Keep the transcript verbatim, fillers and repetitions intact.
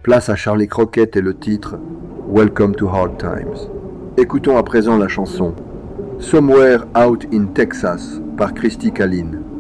Place à Charlie Crockett et le titre Welcome to Hard Times. Écoutons à présent la chanson Somewhere Out in Texas par Christy Calline.